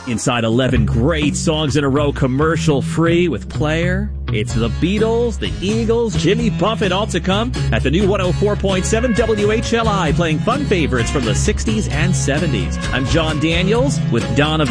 Inside 11 great songs in a row, commercial-free with Player. It's the Beatles, the Eagles, Jimmy Buffett, all to come at the new 104.7 WHLI, playing fun favorites from the 60s and 70s. I'm John Daniels with Donna